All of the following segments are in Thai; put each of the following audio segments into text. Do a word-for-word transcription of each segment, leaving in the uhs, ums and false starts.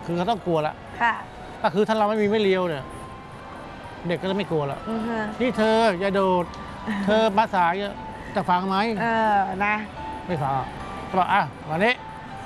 คือเขาต้องกลัวละค่ะก็คือถ้าเราไม่มีไม่เลี้ยวเนี่ยเด็กก็จะไม่กลัวละนี่เธออย่าโดดเธอภาษาจะฟังไหมเออนะไม่ฟังก็บอกอ่ะวันนี้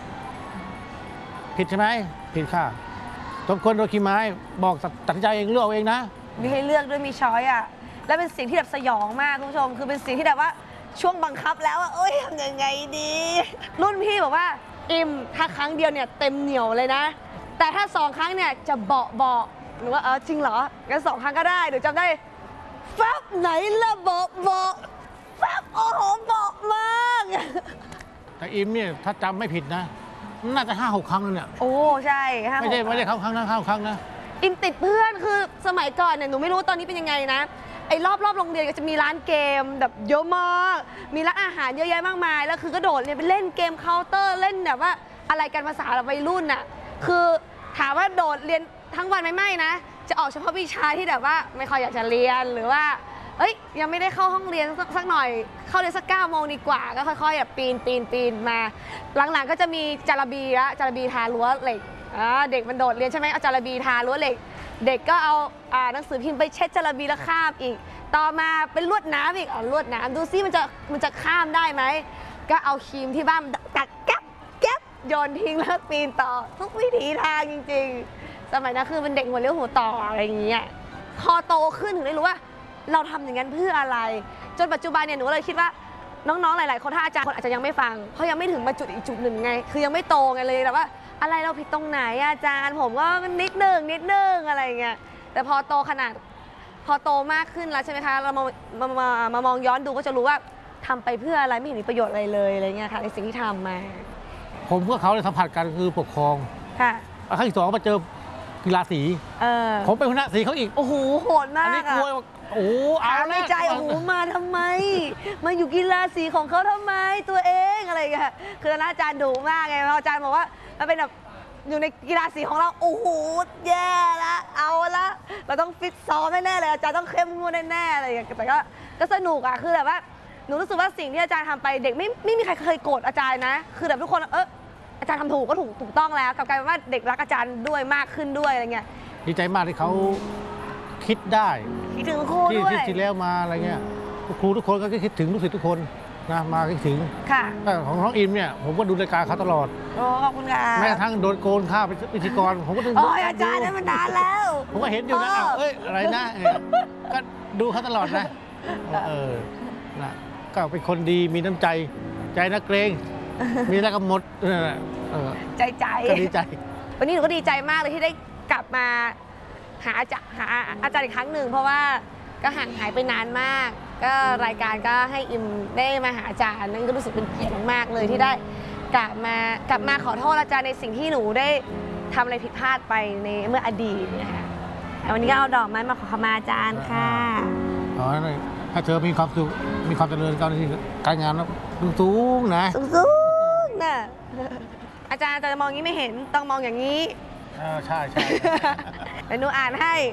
ผิดใช่ไหมผิดค่ะสมควรโดนขี้ไม้บอกตัดใจเองเลือกเองนะมีให้เลือกด้วยมีช้อยอ่ะแล้วเป็นสิ่งที่แบบสยองมากคุณผู้ชมคือเป็นสิ่งที่แบบว่าช่วงบังคับแล้วว่าเอ้ยทำยังไงดีรุ่นพี่บอกว่าอิมถ้าครั้งเดียวเนี่ยเต็มเหนียวเลยนะแต่ถ้าสองครั้งเนี่ยจะเบาเบาหรือว่าเออจริงเหรองั้นสองครั้งก็ได้หนูจำได้ฟับไหนละเบาเบาฟับโอ้โหเบามากแต่อิมเนี่ยถ้าจำไม่ผิดนะน่าจะห้าหกครั้งแล้วเนี่ยโอ้ใช่ไม่ได้ไม่ได้เข้าครั้งนะเข้าครั้งนะอิมติดเพื่อนคือสมัยก่อนเนี่ยหนูไม่รู้ตอนนี้เป็นยังไงนะไอ้รอบรอบโรงเรียนก็จะมีร้านเกมแบบเยอะมากมีร้านอาหารเยอะแยะมากมายแล้วคือกระโดดเนี่ยไปเล่นเกมเคาน์เตอร์เล่นแบบว่าอะไรกันภาษาแบบวัยรุ่นน่ะคือถามว่าโดดเรียนทั้งวันไม่ไม่นะจะออกเฉพาะวิชาที่แบบว่าไม่ค่อยอยากจะเรียนหรือว่าเอ้ยยังไม่ได้เข้าห้องเรียนสักหน่อยเข้าเรียนสักเก้าโมงดีกว่าก็ค่อยๆแบบปีนปีนปีนมาหลังๆก็จะมีจาระบีละจาระบีทารั้วเหล็กเด็กมันโดดเรียนใช่ไหมเอาจาระบีทารั้วเหล็กเด็กก็เอาหนังสือพิมพ์ไปเช็ดจาระบีแล้วข้ามอีกต่อมาเป็นลวดน้ำอีกอ๋อลวดน้ำดูซิมันจะมันจะข้ามได้ไหมก็เอาครีมที่บ้านตักแก๊บแก๊บโยนทิ้งแล้วปีนต่อทุกวิถีทางจริงๆสมัยนั้นคือเป็นเด็กหัวเลี้ยวหัวต่ออะไรอย่างเงี้ยพอโตขึ้นถึงได้รู้ว่าเราทำอย่างนั้นเพื่ออะไรจนปัจจุบันเนี่ยหนูเลยคิดว่าน้องๆหลายๆคนถ้าอาจารย์คนอาจจะยังไม่ฟังเพราะยังไม่ถึงมาจุดอีกจุดหนึ่งไงคือยังไม่โตไงเลยแบบว่าอะไรเราผิดตรงไหนอาจารย์ผมก็นิดหนึ่งนิดหนึ่งอะไรเงี้ยแต่พอโตขนาดพอโตมากขึ้นแล้วใช่ไหมคะเรามามามามามองย้อนดูก็จะรู้ว่าทำไปเพื่ออะไรไม่เห็นมีประโยชน์อะไรเลยอะไรเงี้ยค่ะในสิ่งที่ทำมาผมกับเขาเลยสัมผัสกันคือปกครองค่ะครั้งที่สองมาเจอกีฬาสีผมเป็นหัวหน้าสีเขาอีกโอ้โหโหดมากอันนี้กลัวโอ้เอาในใจโอ้โหมาทำไมมาอยู่กีฬาสีของเขาทำไมตัวเองอะไรเงี้ยคืออาจารย์ดุมากไงเพราะอาจารย์บอกว่ามันเป็นแบบอยู่ในกีฬาสีของเราโอ้โหแย่ละเอาละเราต้องฟิตซ้อมแน่ๆเลยอาจารย์ต้องเข้มงวดแน่ๆอะไรอย่างเงี้ยแต่ก็ก็สนุกอ่ะคือแบบว่าหนูรู้สึกว่าสิ่งที่อาจารย์ทำไปเด็กไม่ไม่มีใครเคยโกรธอาจารย์นะคือแบบทุกคนเอออาจารย์ทำถูกก็ถูกถูกต้องแล้วกลับกลายเป็นว่าเด็กรักอาจารย์ด้วยมากขึ้นด้วยอะไรเงี้ยดีใจมากที่เขาคิดได้คิดถึงครูด้วยที่ที่แล้วมาอะไรเงี้ยครูทุกคนก็คิดถึงลูกศิษย์ทุกคนนะมาคิดถึงค่ะของน้องอิมเนี่ยผมก็ดูรายการเขาตลอดโอ้ขอบคุณค่ะแม้กระทั่งโดนโกนข้าวเป็นพิธีกรผมก็ดูโอ้ยอาจารย์นั้นมันนานแล้วผมก็เห็นอยู่นะเอ้ยอะไรนะก็ดูเขาตลอดนะเออนะก็เป็นคนดีมีน้ำใจใจนักเกรงมีแล้วก็หมดใจใจก็ดีใจวันนี้หนูก็ดีใจมากเลยที่ได้กลับมาหาอาจารย์หาอาจารย์อีกครั้งหนึ่งเพราะว่าก็ห่างหายไปนานมากก็รายการก็ให้อิมได้มาหาอาจารย์นั่นก็รู้สึกเป็นเกียรติมากเลยที่ได้กลับมากลับมาขอโทษอาจารย์ในสิ่งที่หนูได้ทำอะไรผิดพลาดไปในเมื่ออดีตนะคะวันนี้ก็เอาดอกไม้มาขอขมาอาจารย์ค่ะอ๋อถ้าเธอมีความสุขมีความเจริญการการงานสูงๆนะสูงๆนะอาจารย์จะมองงี้ไม่เห็นต้องมองอย่างนี้ใช่ใช่เดี๋ยวหนูอ่านให้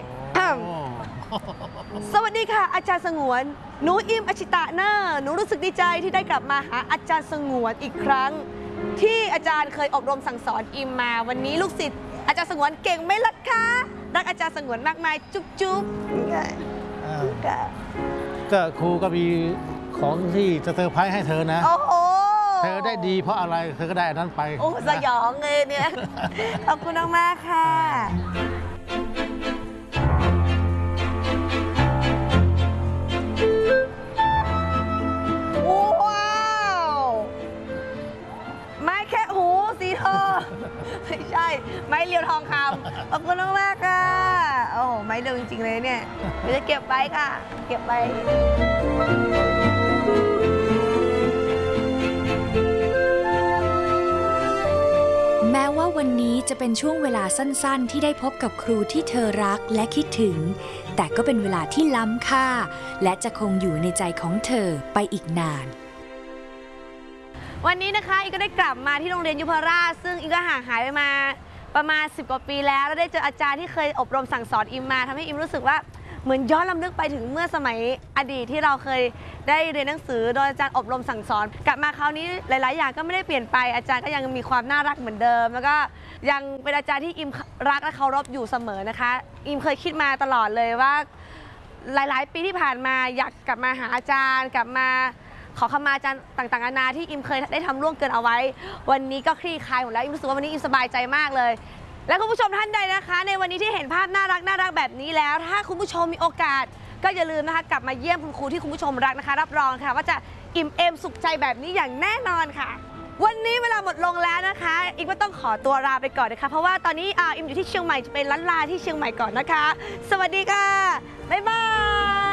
สวัสดีค่ะอาจารย์สงวนหนูอิมอชิตะเนอร์หนูรู้สึกดีใจที่ได้กลับมาหาอาจารย์สงวนอีกครั้งที่อาจารย์เคยอบรมสั่งสอนอิมมาวันนี้ลูกศิษย์อาจารย์สงวนเก่งไหมล่ะคะรักอาจารย์สงวนมากมายจุ๊บจุ๊บก็ครูก็มีของที่จะเซอร์ไพรส์ให้เธอนะโอ้โหเธอได้ดีเพราะอะไรเธอก็ได้อันนั้นไปโอ้สยองเลยเนี่ยขอบคุณมากค่ะว้าวไม้แค่หูสีทองไม่ใช่ไม้เรียวทองคำขอบคุณมากค่ะโอ้โหไม้เดียวจริงๆเลยเนี่ยเดี๋ยวจะเก็บไว้ค่ะเก็บไว้แม้ว่าวันนี้จะเป็นช่วงเวลาสั้นๆที่ได้พบกับครูที่เธอรักและคิดถึงแต่ก็เป็นเวลาที่ล้ำค่าและจะคงอยู่ในใจของเธอไปอีกนานวันนี้นะคะอีกก็ได้กลับมาที่โรงเรียนยุพราชซึ่งอีกก็ห่างหายไปมาประมาณสิบกว่าปีแล้วแล้วได้เจออาจารย์ที่เคยอบรมสั่งสอนอิมมาทำให้อิมรู้สึกว่าเหมือนย้อนลำลึกไปถึงเมื่อสมัยอดีตที่เราเคยได้เรียนหนังสือโดยอาจารย์อบรมสั่งสอนกลับมาคราวนี้หลายๆอย่างก็ไม่ได้เปลี่ยนไปอาจารย์ก็ยังมีความน่ารักเหมือนเดิมแล้วก็ยังเป็นอาจารย์ที่อิมรักและเคารพอยู่เสมอนะคะอิมเคยคิดมาตลอดเลยว่าหลายๆ ปีที่ผ่านมาอยากกลับมาหาอาจารย์กลับมาขอขมาอาจารย์ต่างๆนานาที่อิมเคยได้ทำล่วงเกินเอาไว้วันนี้ก็คลี่คลายหมดแล้วอิมรู้สึกว่าวันนี้อิมสบายใจมากเลยและคุณผู้ชมท่านใดนะคะในวันนี้ที่เห็นภาพน่ารักน่ารักแบบนี้แล้วถ้าคุณผู้ชมมีโอกาสก็อย่าลืมนะคะกลับมาเยี่ยมคุณครูที่คุณผู้ชมรักนะคะรับรองค่ะว่าจะอิ่มเอมสุขใจแบบนี้อย่างแน่นอนค่ะวันนี้เวลาหมดลงแล้วนะคะอิมก็ต้องขอตัวลาไปก่อนนะคะเพราะว่าตอนนี้อิมอยู่ที่เชียงใหม่จะไปล้านลาที่เชียงใหม่ก่อนนะคะสวัสดีค่ะบ๊ายบาย